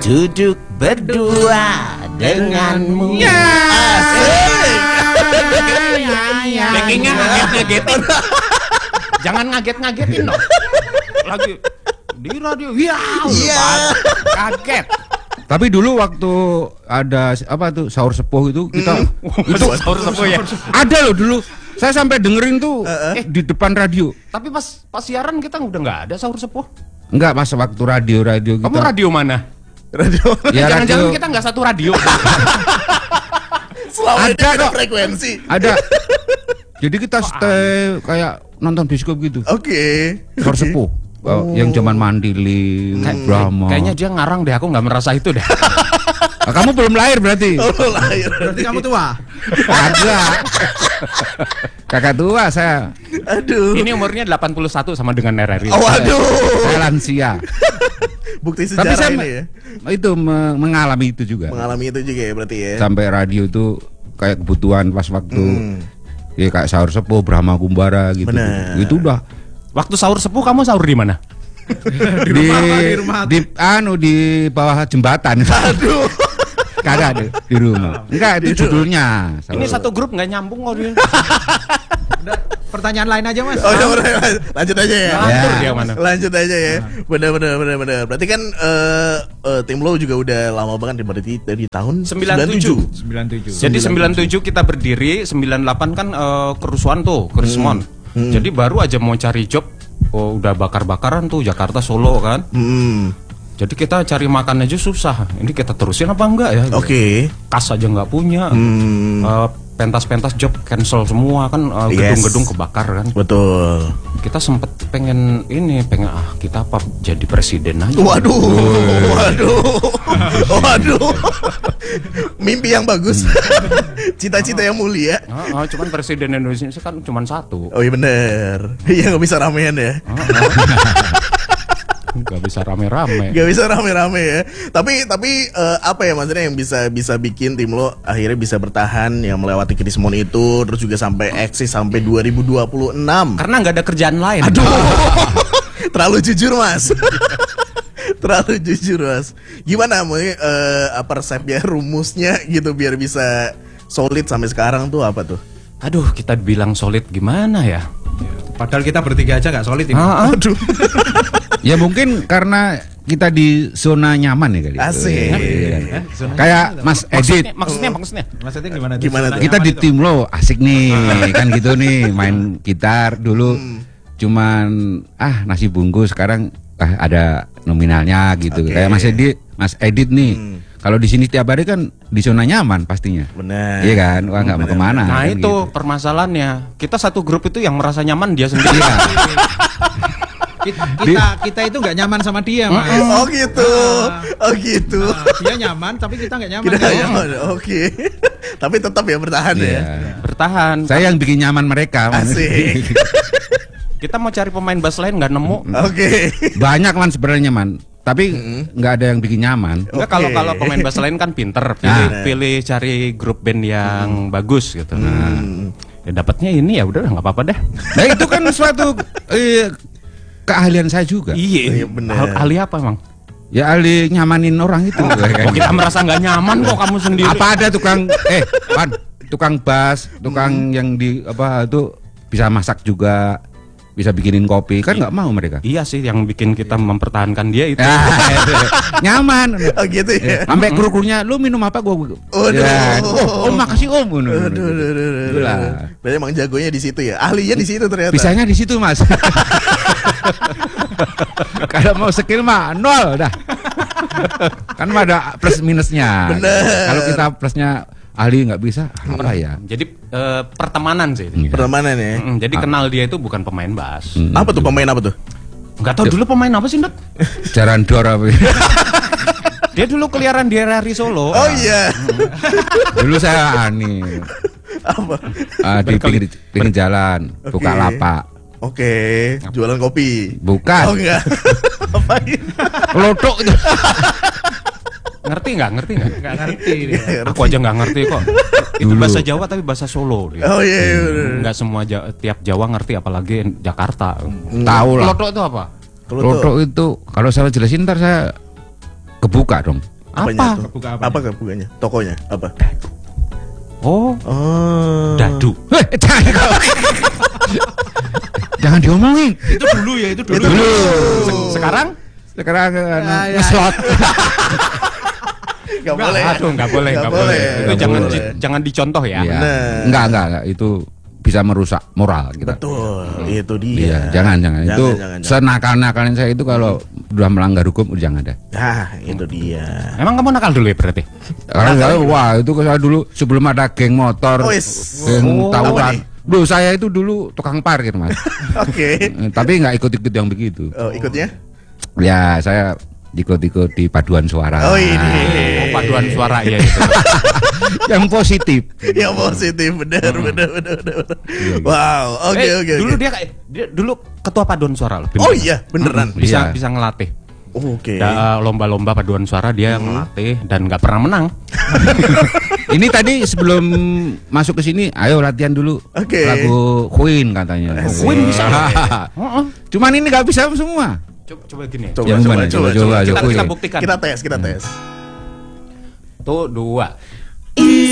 duduk berdua denganmu. Backingnya ngaget-ngagetin. Jangan ngaget-ngagetin dong. Lagi di radio, kaget. Tapi dulu waktu ada apa tuh sahur sepuh itu kita Itu sahur sepuh ya. ada loh dulu. Saya sampai dengerin tuh di depan radio. Tapi pas siaran kita udah nggak ada sahur sepuh. Enggak, pas waktu radio kita. Kamu radio mana? Radio. Ya, Jangan-jangan radio. kita nggak satu radio. Selama ini Ada beda kok. frekuensi. Ada. Jadi kita stay kayak nonton bioskop gitu. Oke. Sahur sepuh. Yang zaman Mandili, Brahma. Kayaknya dia ngarang deh, aku nggak merasa itu deh. Ah, kamu belum lahir berarti. Oh, lahir. Berarti kamu tua. Ada. Kakak tua saya. Aduh. Ini umurnya 81 sama dengan RRI. Oh, waduh. Saya lansia. Bukti Tapi sejarah saya ini ya. itu mengalami itu juga. Mengalami itu juga ya berarti ya. Sampai radio itu kayak kebutuhan pas waktu ya kayak sahur sepuh, Brahma Kumbara gitu. Bener. Itu udah Waktu sahur sepuh kamu sahur di mana? di rumah. di bawah jembatan. Aduh. Kagak ada di rumah. Enggak, itu judulnya. Ini satu grup nggak nyambung kok dia. Udah, pertanyaan lain aja Mas. Oh, udah, lanjut aja ya. Ngatur Ya. dia mana? Lanjut aja ya. Benar. Berarti kan tim lo juga udah lama banget berarti dari tahun 97. 97. Jadi 97 kita berdiri, 98 kan kerusuhan tuh, kerismon. Jadi baru aja mau cari job, udah bakar-bakaran tuh Jakarta Solo kan. Jadi kita cari makan aja susah. Ini kita terusin apa enggak ya? Oke. Kas aja nggak punya. Pentas-pentas job cancel semua kan, gedung-gedung kebakar kan. Betul. Kita sempet pengen kita apa jadi presiden aja. Waduh. Mimpi yang bagus. Cita-cita yang mulia. Cuman presiden Indonesia kan cuma satu. Oh iya bener. Iya nggak bisa ramean ya. Gak bisa rame-rame. Gak bisa rame-rame ya. Tapi apa ya maksudnya yang bisa bikin tim lo akhirnya bisa bertahan yang melewati krismon itu terus juga sampai eksis sampai 2026. Karena nggak ada kerjaan lain. Aduh. Terlalu jujur Mas. Terlalu jujur Mas. Gimana apa resepnya, rumusnya gitu biar bisa solid sampai sekarang tuh apa tuh? Aduh, kita bilang solid gimana ya? Padahal kita bertiga aja nggak solid ini. Aduh. Ya mungkin karena kita di zona nyaman ya kali. Asik. Kayak Mas Edit. Maksudnya. Maksudnya gimana? Gimana tuh? Kita di tim lo asik nih, kan gitu nih, main gitar dulu cuman nasi bungkus, sekarang ada nominalnya gitu. Oke. Kayak Mas Edit nih. Kalau di sini tiap hari kan di zona nyaman pastinya. Benar. Iya kan? Wah nggak mau kemana. Nah kan itu gitu. permasalahannya. Kita satu grup itu yang merasa nyaman dia sendiri. Kita itu nggak nyaman sama dia Mas. Oh gitu. Oh gitu. Dia nyaman tapi kita nggak nyaman. Kita nggak nyaman. Oke. Tapi tetap ya bertahan ya. Iya. Bertahan. Saya yang bikin nyaman mereka. Asik. Kita mau cari pemain bass lain nggak nemu. Oke. Banyak man sebenarnya man. Tapi nggak ada yang bikin nyaman. Enggak, Oke. kalau pemain bass lain kan pinter, pilih cari grup band yang bagus gitu. Nah, ya dapatnya ini ya udah nggak apa-apa deh. Nah itu kan suatu keahlian saya juga. Iya, bener. Ahli apa emang? Ya ahli nyamanin orang itu. Oh, kita merasa nggak nyaman kok kamu sendiri. Apa ada tukang bass, tukang yang di apa itu bisa masak juga, bisa bikinin kopi, kan nggak mau mereka. Iya sih, yang bikin kita mempertahankan dia itu. Itu. Nyaman. Oh gitu ya. Sampai kru-krunya, lu minum apa gua? Waduh. Ya, oh makasih om. Aduh. Berarti emang jagonya di situ ya. Ahlinya di situ ternyata. Bisanya di situ mas. Kalau mau skill mah nol dah. Kan ada plus minusnya. Bener. Kalau kita plusnya ahli nggak bisa, apa ya? Jadi pertemanan sih. Pertemanan ya. Jadi kenal dia itu bukan pemain bass. Apa tuh pemain apa tuh? Nggak tahu dulu pemain apa sih, Ndut? Jaran dor apa? Dia dulu keliaran di RRI Solo. Oh iya. Dulu saya Apa? di pinggir jalan, buka lapak. Oke, jualan kopi. Bukan. Oh enggak. Apain? Lotok itu. Ngerti nggak? Nggak ngerti dia. Aku aja nggak ngerti kok. Itu Dulu. bahasa Jawa tapi bahasa Solo dia. Oh iya. Nggak semua tiap Jawa ngerti, apalagi Jakarta. Tahu lah. Lotok itu apa? Lotok itu kalau saya jelasin ntar saya kebuka dong. Apanya Apa? tuh? Kebuka apanya? Apa kebukanya? Tokonya apa? Oh, Oh. dadu. Jangan diomongin. Itu dulu ya, itu dulu. Dulu. Sekarang? Sekarang ya. ngeslot. Gak boleh. Aduh, nggak boleh, Nggak nggak boleh. boleh. Itu Nggak jangan boleh. jangan dicontoh ya. Iya. Benar. Enggak, itu bisa merusak moral kita. Betul, itu dia. Iya, jangan. Itu jangan. senakal-nakalnya saya itu kalau udah melanggar hukum udah jangan ada. Ah, itu dia. Emang kamu nakal dulu ya berarti? Karena saya, wah itu saya dulu sebelum ada geng motor, Wis. geng Oh, tawuran. apa nih? Duh, saya itu dulu tukang parkir, Mas. Oke. Tapi nggak ikut-ikut yang begitu. Oh, ikutnya? Ya, saya ikut-ikut di paduan suara. Oh, ini. Oh, paduan suara ya itu. Yang positif. Yang positif, benar. Wow, oke. Dulu dia dulu ketua paduan suara loh. Oh iya, beneran. Bisa Iya. bisa ngelatih. Oke. Lomba-lomba paduan suara dia ngelatih dan nggak pernah menang. Ini tadi sebelum masuk ke sini, ayo latihan dulu. Oke. Lagu Queen katanya. Asik. Queen bisa. Heeh. Cuman ini nggak bisa semua. Coba gini. Coba, Yang mana? coba. Coba, Kita Queen. buktikan. Kita tes. Tuh 2.